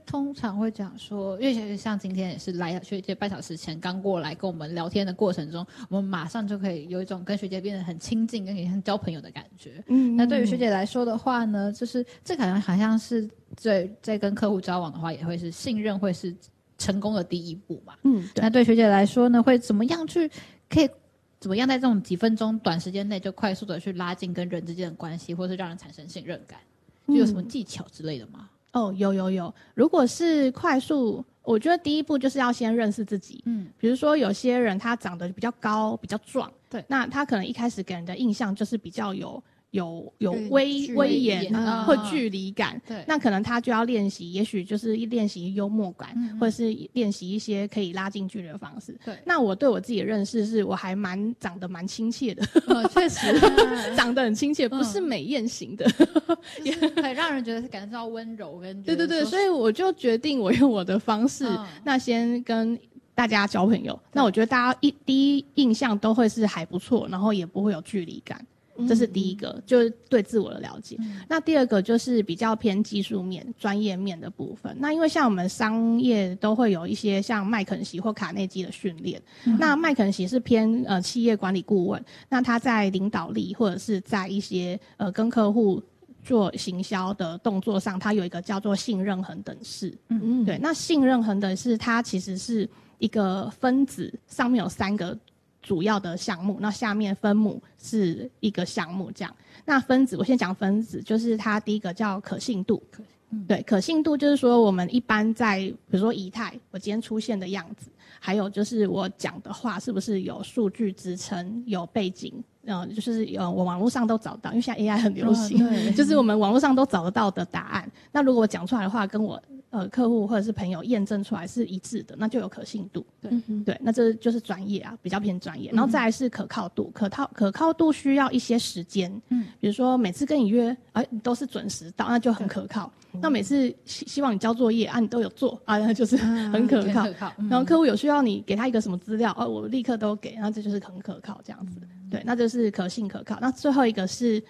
通常会讲说，因为像今天也是来学姐半小时前刚过来跟我们聊天的过程中，我们马上就可以有一种跟学姐变得很亲近，跟也很交朋友的感觉。那对于学姐来说的话呢，就是这好像是在跟客户交往的话，也会是信任，会是成功的第一步嘛。对。那对学姐来说呢，会怎么样在这种几分钟短时间内就快速的去拉近跟人之间的关系，或是让人产生信任感？就有什么技巧之类的吗？ 有。如果是快速，我觉得第一步就是要先认识自己。比如说有些人他长得比较高、比较壮，对，那他可能一开始给人的印象就是比较有威严或距离感，对，那可能他就要练习，也许就是练习幽默感，或者是练习一些可以拉近距离的方式。对，那我对我自己的认识是我还长得蛮亲切的， 确实长得很亲切，不是美艳型的， 也很让人觉得是感觉到温柔跟对，所以我就决定我用我的方式，那先跟大家交朋友。那我觉得大家第一印象都会是还不错，然后也不会有距离感。这是第一个，就是对自我的了解。那第二个就是比较偏技术面、专业面的部分。那因为像我们商业都会有一些像麦肯锡或卡内基的训练。那麦肯锡是偏企业管理顾问，那他在领导力或者是在一些跟客户做行销的动作上，它有一个叫做信任恒等式。对，那信任恒等式它其实是一个分子，上面有3个主要的项目，那下面分母是一个项目这样。那分子，我先讲分子，就是它第一个叫可信度。对，可信度就是说我们一般在比如说仪态，我今天出现的样子，还有就是我讲的话是不是有数据支撑，有背景，就是我网络上都找到，因为现在 AI 很流行，就是我们网络上都找得到的答案。那如果我讲出来的话跟我客户或者是朋友验证出来是一致的，那就有可信度。对，那这就是专业啊，比较偏专业。然后再来是可靠度，可靠度需要一些时间。比如说每次跟你约，你都是准时到，那就很可靠。那每次希望你交作业啊，你都有做啊，那就是很可靠。然后客户有需要你给他一个什么资料，我立刻都给，那这就是很可靠这样子。对，那就是可信可靠。那最后一个是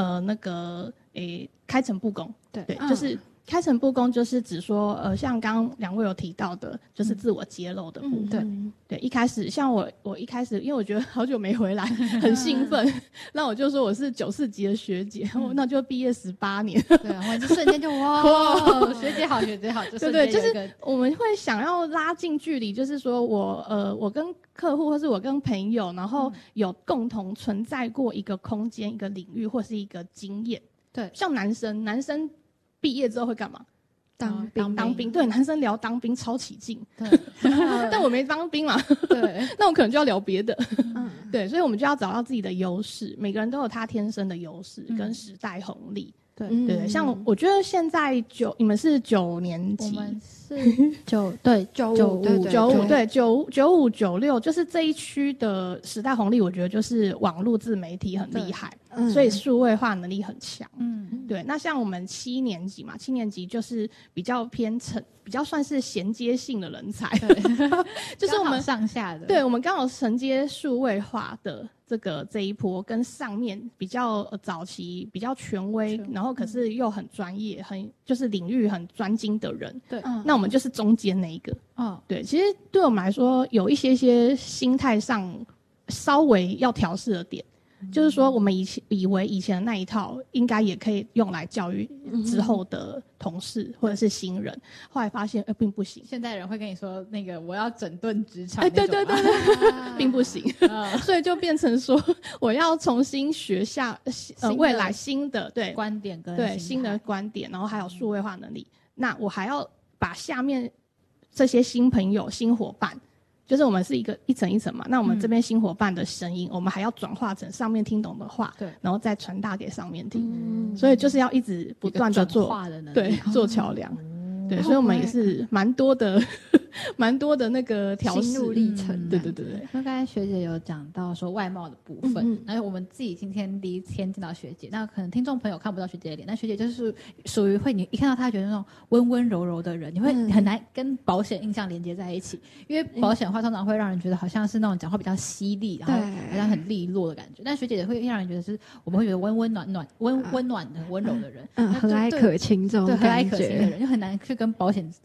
开诚布公。对，就是开诚布公就是指说像刚刚2位有提到的，就是自我揭露的部分。对，一开始像我一开始，因为我觉得好久没回来，很兴奋，那我就说我是94级的学姐，那就毕业18年。 对啊，我这瞬间就哇，学姐好，学姐好， 对，就是我们会想要拉近距离，就是说我跟客户或是我跟朋友，然后有共同存在过一个空间、一个领域或是一个经验。对，像男生毕业之后会干嘛？当兵。对，男生聊当兵超起劲。对，但我没当兵嘛。对，那我可能就要聊别的。对，所以我们就要找到自己的优势，每个人都有他天生的优势跟时代红利。对，像我觉得现在你们是9年级， 我们是95，对 95、96，就是这一区的时代红利，我觉得就是网络自媒体很厉害，所以数位化能力很强。对。那像我们7年级嘛，7年级就是比较偏比较算是衔接性的人才，就是我们上下的， 对，我们刚好承接数位化的这一波，跟上面比较早期比较权威，然后可是又很专业，就是领域很专精的人。对，那我们就是中间那一个。对，其实对我们来说有一些心态上稍微要调试的点。就是说我们以为以前的那一套应该也可以用来教育之后的同事或者是新人，后来发现并不行。 现在人会跟你说那个我要整顿职场， 对，并不行。所以就变成说我要重新学下未来新的观点跟新的观点，然后还有数位化能力。那我还要把下面这些新朋友新伙伴，就是我们是一层一层嘛，那我们这边新伙伴的声音，我们还要转化成上面听懂的话，对，然后再传达给上面听。所以就是要一直不断的做桥梁。对，所以我们也是蛮多的那个调试心路历程。 对。 那刚才学姐有讲到说外貌的部分，然后我们自己今天第一天见到学姐，那可能听众朋友看不到学姐的脸，但学姐就是属于你一看到她觉得那种温温柔柔的人，你会很难跟保险印象连接在一起，因为保险的话通常会让人觉得好像是那种讲话比较犀利，然后好像很利落的感觉，但学姐会让人觉得是我们会觉得温暖的温柔的人， 和蔼可亲这种感觉， 对，和蔼可亲的人就很难去跟保险